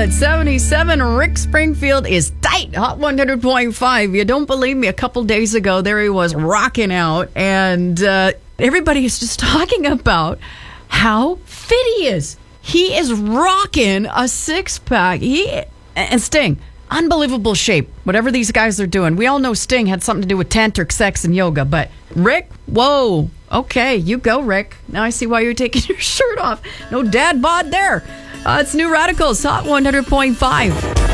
at 77. Rick Springfield is tight. Hot 100.5. You don't believe me? A couple days ago, there he was rocking out, and everybody is just talking about how fit he is. He is rocking a six-pack. And Sting, unbelievable shape. Whatever these guys are doing. We all know Sting had something to do with tantric sex and yoga, but Rick, whoa. Okay, you go, Rick. Now I see why you're taking your shirt off. No dad bod there. It's New Radicals, Hot 100.5.